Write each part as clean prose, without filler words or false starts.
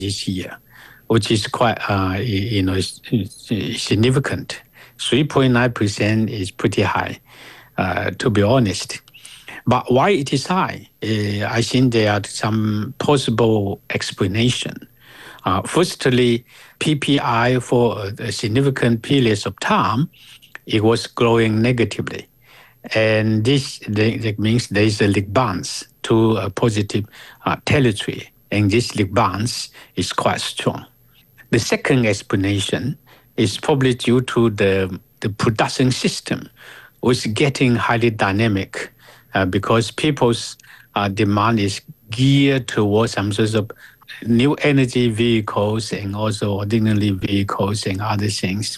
this year, which is quite, significant. 3.9% is pretty high, to be honest. But why it is high? I think there are some possible explanation. Firstly, PPI for a significant periods of time, it was growing negatively. And that means there is a leg bounce to a positive territory. And this leg bounce is quite strong. The second explanation is probably due to the production system, which is getting highly dynamic because people's demand is geared towards some sorts of new energy vehicles and also ordinary vehicles and other things,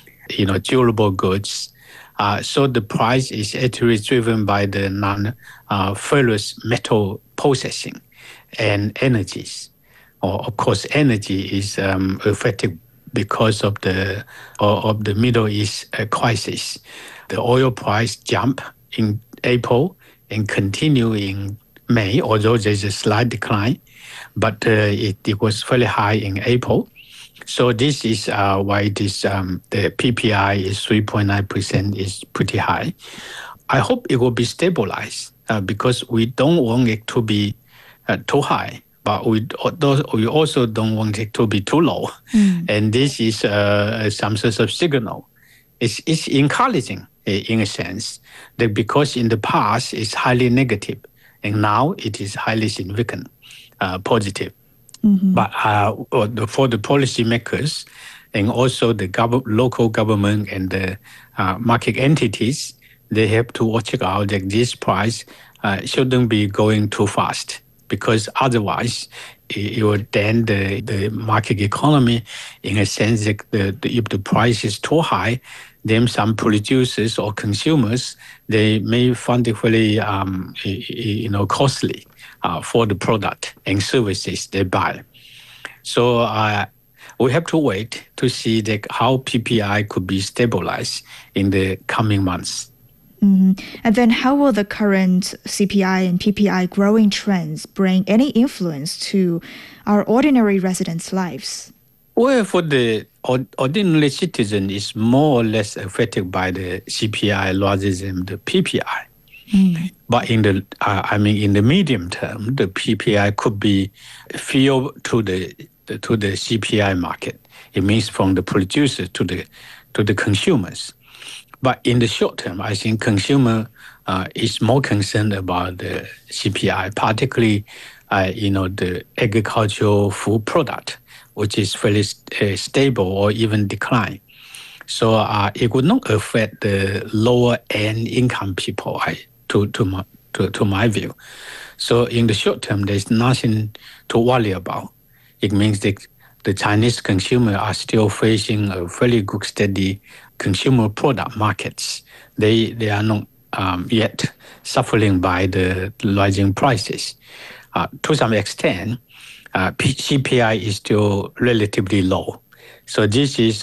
durable goods. So the price is actually driven by the non-ferrous metal processing and energies. Of course, energy is affected because of the Middle East crisis. The oil price jumped in April and continue in May, although there's a slight decline, but it was fairly high in April. So this is why the PPI is 3.9% is pretty high. I hope it will be stabilized because we don't want it to be too high, but we also don't want it to be too low. And this is some sort of signal. It's encouraging in a sense that because in the past it's highly negative and now it is highly significant, positive. But for the policymakers and also the local government and the market entities, they have to watch out that this price shouldn't be going too fast because otherwise it will dent the market economy in a sense that if the price is too high, then some producers or consumers, they may find it really costly for the product and services they buy. So we have to wait to see how PPI could be stabilized in the coming months. And then how will the current CPI and PPI growing trends bring any influence to our ordinary residents' lives? Well, for the ordinary citizen, is more or less affected by the CPI rather than the PPI. But in the medium term, the PPI could be feel to the CPI market. It means from the producers to the consumers. But in the short term, I think consumer is more concerned about the CPI, particularly the agricultural food product, which is fairly stable or even decline. So it would not affect the lower end income people, to my view. So in the short term, there's nothing to worry about. It means that the Chinese consumer are still facing a fairly good, steady consumer product markets. They are not yet suffering by the rising prices. To some extent, CPI is still relatively low. So this is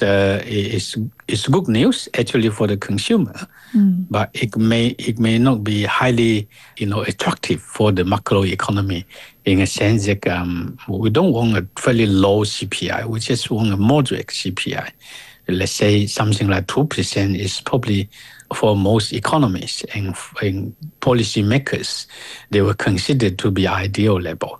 good news actually for the consumer, but it may not be highly attractive for the macro economy in a sense that we don't want a fairly low CPI. We just want a moderate CPI. Let's say something like 2% is probably for most economists and policymakers, they were considered to be ideal level.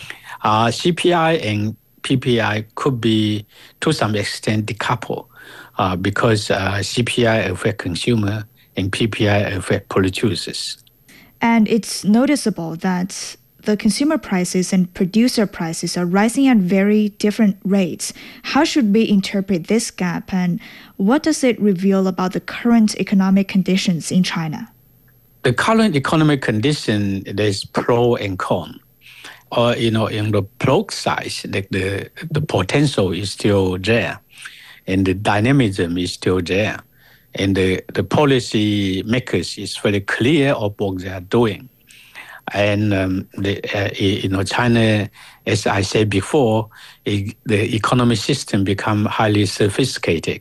CPI and PPI could be, to some extent, decoupled because CPI affect consumer and PPI affect producers. And it's noticeable that the consumer prices and producer prices are rising at very different rates. How should we interpret this gap, and what does it reveal about the current economic conditions in China? The current economic condition, there's pro and con. In the pro side, the potential is still there, and the dynamism is still there, and the policy makers is very clear of what they are doing. And China, as I said before, the economic system become highly sophisticated,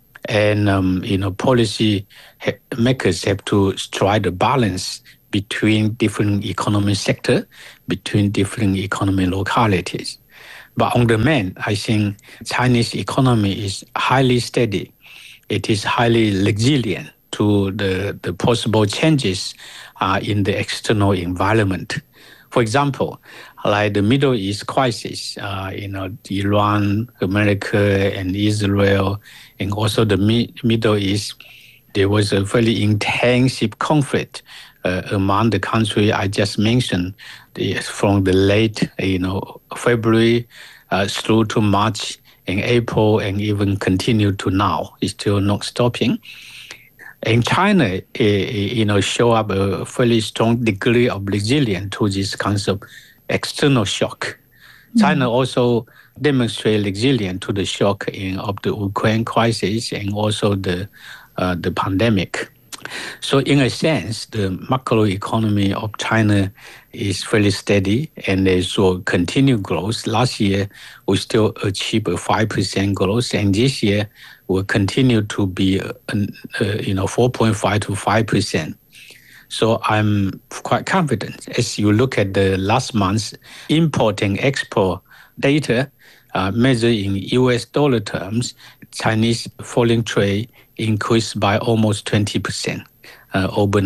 and policy makers have to strike a balance between different economic sector, between different economic localities. But on the main, I think Chinese economy is highly steady. It is highly resilient to the possible changes in the external environment. For example, like the Middle East crisis, Iran, America, and Israel, and also the Middle East, there was a very intensive conflict among the country I just mentioned, from the late, February through to March and April, and even continue to now. It's still not stopping. And China, show up a fairly strong degree of resilience to this kind of external shock. China also demonstrates resilience to the shock of the Ukraine crisis and also the pandemic. So in a sense, the macroeconomy of China is fairly steady and they saw continued growth. Last year, we still achieved a 5% growth, and this year will continue to be 4.5 to 5%. So I'm quite confident. As you look at the last month's import and export data, measured in US dollar terms, Chinese foreign trade increased by almost 20%, over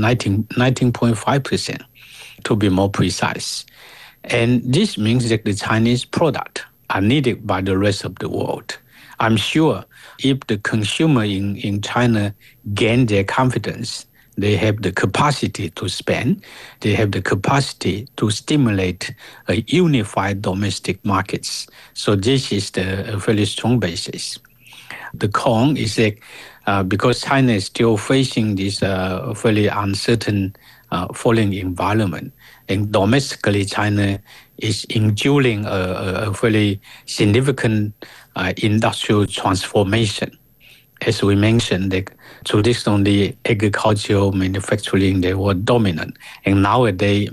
19.5%, to be more precise. And this means that the Chinese products are needed by the rest of the world. I'm sure if the consumer in China gain their confidence, they have the capacity to spend, they have the capacity to stimulate a unified domestic markets. So this is a very strong basis. The con is that because China is still facing this fairly uncertain foreign environment, and domestically China is enduring a fairly significant industrial transformation. As we mentioned, traditionally agricultural manufacturing, they were dominant, and nowadays,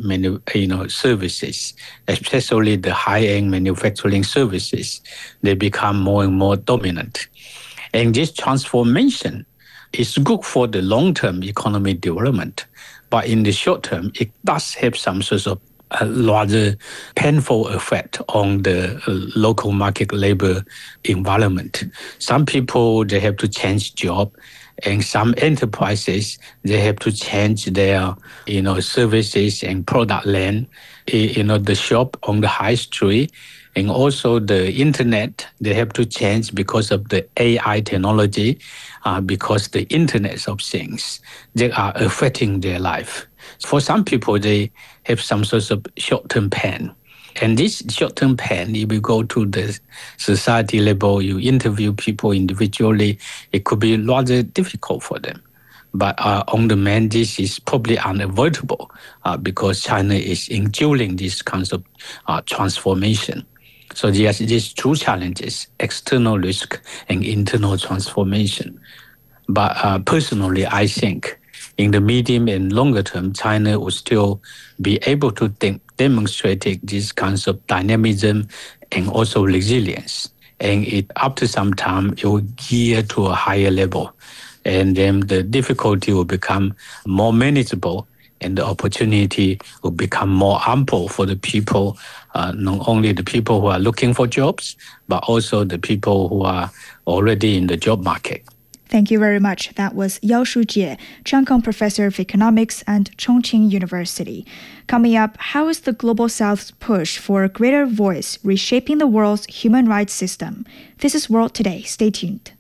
services, especially the high-end manufacturing services, they become more and more dominant. And this transformation is good for the long-term economic development, but in the short term, it does have some sort of a rather painful effect on the local market labor environment. Some people, they have to change job, and some enterprises, they have to change their, services and product line. The shop on the high street, and also the internet, they have to change because of the AI technology, because the Internet of Things, they are affecting their life. For some people, they have some sort of short-term pain. And this short-term pain, if you go to the society level, you interview people individually, it could be rather difficult for them. But on the main, this is probably unavoidable because China is enduring this kind of transformation. So yes, these two challenges, external risk and internal transformation. But personally, I think in the medium and longer term, China will still be able to demonstrate these kinds of dynamism and also resilience. And after some time, it will gear to a higher level. And then the difficulty will become more manageable, and the opportunity will become more ample for the people, not only the people who are looking for jobs, but also the people who are already in the job market. Thank you very much. That was Yao Shujie, Cheung Kong Professor of Economics at Chongqing University. Coming up, how is the Global South's push for a greater voice reshaping the world's human rights system? This is World Today. Stay tuned.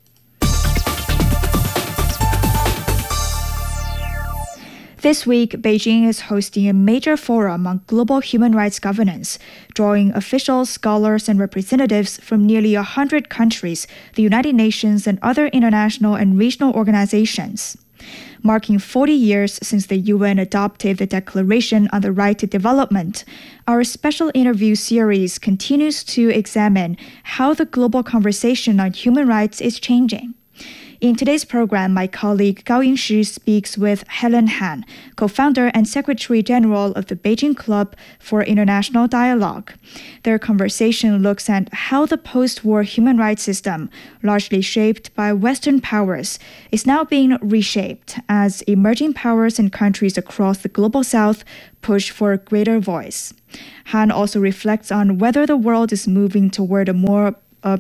This week, Beijing is hosting a major forum on global human rights governance, drawing officials, scholars, and representatives from nearly 100 countries, the United Nations, and other international and regional organizations. Marking 40 years since the UN adopted the Declaration on the Right to Development, our special interview series continues to examine how the global conversation on human rights is changing. In today's program, my colleague Gao Yingshi speaks with Helen Han, co-founder and Secretary General of the Beijing Club for International Dialogue. Their conversation looks at how the post-war human rights system, largely shaped by Western powers, is now being reshaped as emerging powers and countries across the global south push for a greater voice. Han also reflects on whether the world is moving toward a more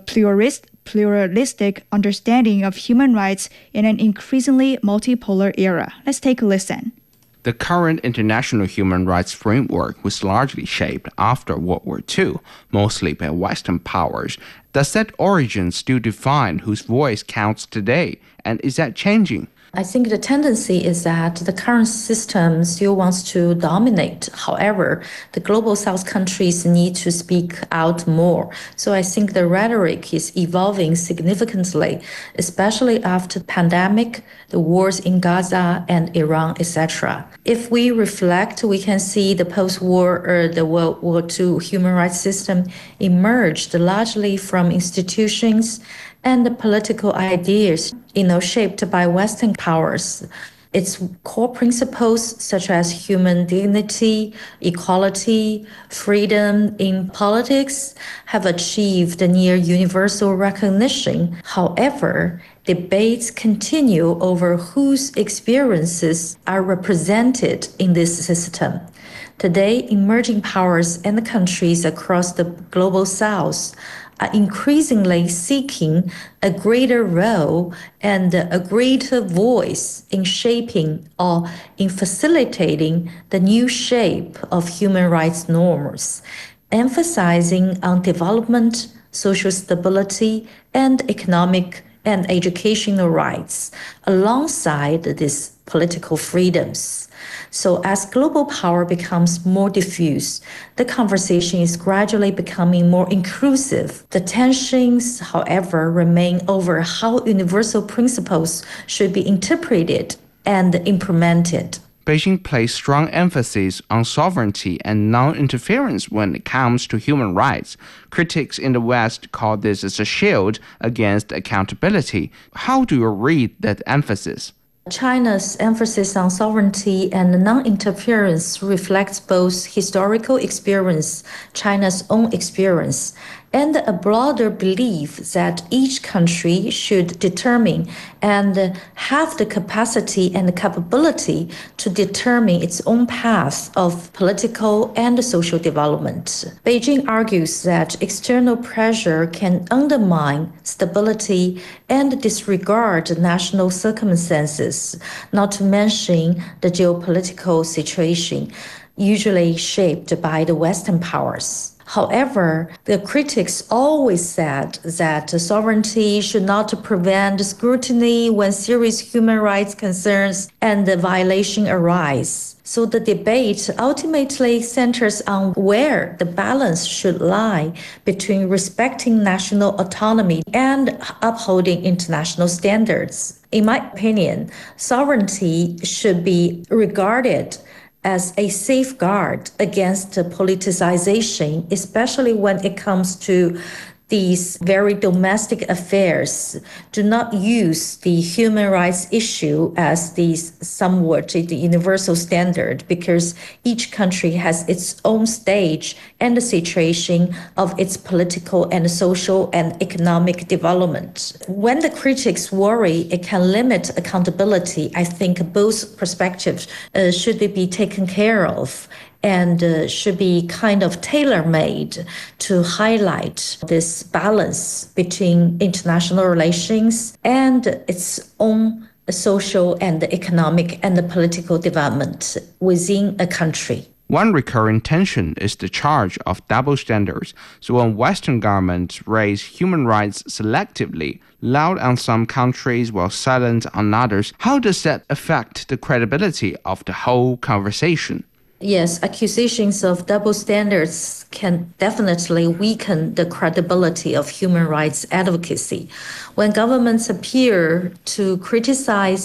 pluralistic understanding of human rights in an increasingly multipolar era. Let's take a listen. The current international human rights framework was largely shaped after World War II, mostly by Western powers. Does that origin still define whose voice counts today, and is that changing? I think the tendency is that the current system still wants to dominate. However, the global South countries need to speak out more. So I think the rhetoric is evolving significantly, especially after the pandemic, the wars in Gaza and Iran, etc. If we reflect, we can see the post-war or the World War II human rights system emerged largely from institutions and the political ideas, shaped by Western powers. Its core principles, such as human dignity, equality, freedom in politics, have achieved near universal recognition. However, debates continue over whose experiences are represented in this system. Today, emerging powers and countries across the global south are increasingly seeking a greater role and a greater voice in shaping or in facilitating the new shape of human rights norms, emphasizing on development, social stability, and economic and educational rights alongside these political freedoms. So as global power becomes more diffuse, the conversation is gradually becoming more inclusive. The tensions, however, remain over how universal principles should be interpreted and implemented. Beijing places strong emphasis on sovereignty and non-interference when it comes to human rights. Critics in the West call this as a shield against accountability. How do you read that emphasis? China's emphasis on sovereignty and non-interference reflects both historical experience, China's own experience, and a broader belief that each country should determine and have the capacity and the capability to determine its own path of political and social development. Beijing argues that external pressure can undermine stability and disregard national circumstances, not to mention the geopolitical situation, usually shaped by the Western powers. However, the critics always said that sovereignty should not prevent scrutiny when serious human rights concerns and violation arise. So the debate ultimately centers on where the balance should lie between respecting national autonomy and upholding international standards. In my opinion, sovereignty should be regarded as a safeguard against politicization, especially when it comes to these very domestic affairs. Do not use the human rights issue as somewhat the universal standard, because each country has its own stage and the situation of its political and social and economic development. When the critics worry it can limit accountability, I think both perspectives should be taken care of and should be kind of tailor-made to highlight this balance between international relations and its own social and economic and political development within a country. One recurring tension is the charge of double standards. So when Western governments raise human rights selectively, loud on some countries while silent on others, how does that affect the credibility of the whole conversation? Yes, accusations of double standards can definitely weaken the credibility of human rights advocacy. When governments appear to criticize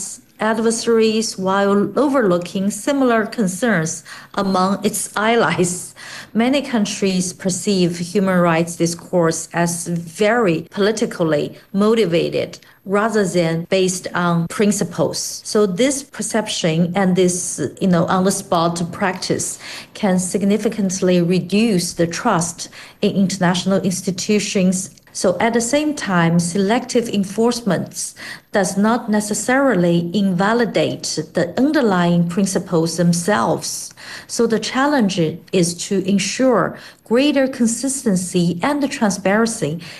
adversaries while overlooking similar concerns among its allies. Many countries perceive human rights discourse as very politically motivated rather than based on principles. So this perception and this, on-the-spot practice can significantly reduce the trust in international institutions. So at the same time, selective enforcement does not necessarily invalidate the underlying principles themselves. So the challenge is to ensure greater consistency and transparency